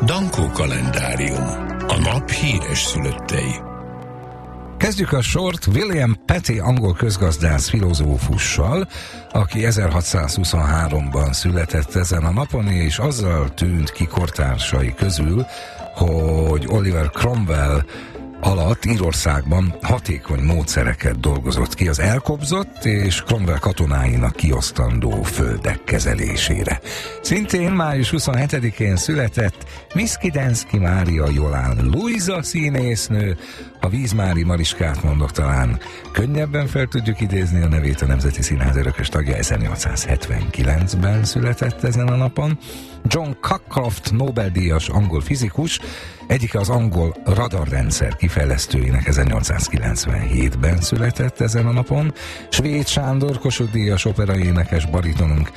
Dankó kalendárium. A nap híres szülöttei. Kezdjük a sort William Petty angol közgazdász filozófussal, aki 1623-ban született ezen a napon, és azzal tűnt ki kortársai közül, hogy Oliver Cromwell alatt Írországban hatékony módszereket dolgozott ki az elkobzott és Cromwell katonáinak kiosztandó földek kezelésére. Szintén május 27-én született Miszkidenszky Mária Jolán Luisa színésznő. Ha Vízmári Mariskát mondok, talán könnyebben fel tudjuk idézni a nevét. A Nemzeti Színház örökös tagja, 1879-ben született ezen a napon. John Cockcroft Nobel-díjas angol fizikus, egyike az angol radarrendszer kifejlesztőinek, 1897-ben született ezen a napon. Svéd Sándor Kossuth-díjas operaénekes baritonunk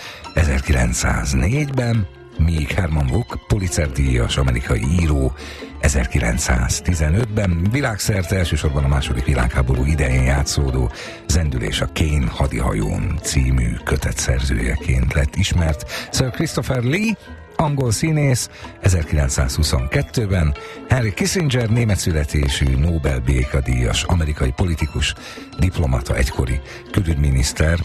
1904-ben, míg Herman Wouk Pulitzer-díjas amerikai író 1915-ben, világszerte elsősorban a második világháború idején játszódó Zendülés a Kane hadihajón című kötet szerzőjeként lett ismert. Sir Christopher Lee angol színész 1922-ben, Henry Kissinger német születésű Nobel békadíjas amerikai politikus, diplomata, egykori külügyminiszter,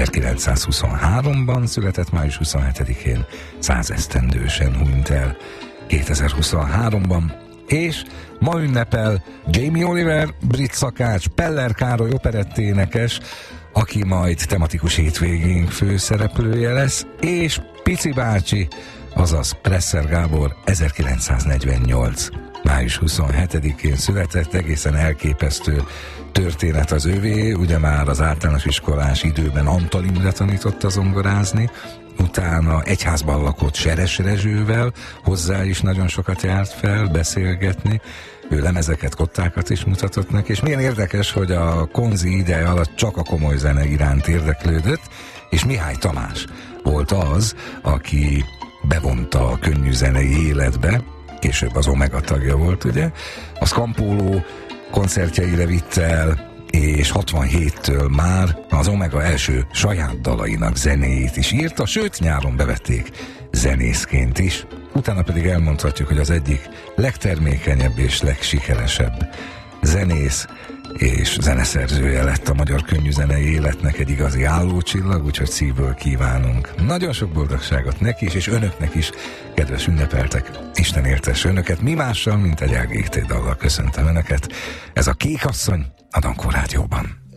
1923-ban született május 27-én, 100 esztendősen hunyt el 2023-ban, és ma ünnepel Jamie Oliver, brit szakács, Peller Károly operetténekes, aki majd tematikus hétvégénk főszereplője lesz, és Pici bácsi, azaz Presser Gábor 1948. május 27-én született, egészen elképesztő történet az övé, ugye már az általános iskolás időben Antal Imre tanította zongorázni, utána egyházban lakott Seres Rezsővel, hozzá is nagyon sokat járt fel beszélgetni, ő lemezeket, kottákat is mutatott neki, és milyen érdekes, hogy a konzi ideje alatt csak a komoly zene iránt érdeklődött, és Mihály Tamás volt az, aki bevonta a könnyű zenei életbe, később az Omega tagja volt, ugye, a Scampolo koncertjeire vitt el, és 67-től már az Omega első saját dalainak zenéjét is írta, sőt nyáron bevették zenészként is. Utána pedig elmondhatjuk, hogy az egyik legtermékenyebb és legsikeresebb zenész és zeneszerzője lett a magyar könnyűzenei életnek, egy igazi állócsillag, úgyhogy szívből kívánunk nagyon sok boldogságot neki is, és önöknek is, kedves ünnepeltek. Isten éltesse önöket, mi mással, mint egy LGT dallal köszöntöm önöket. Ez a Kék Asszony a Dankó Rádióban.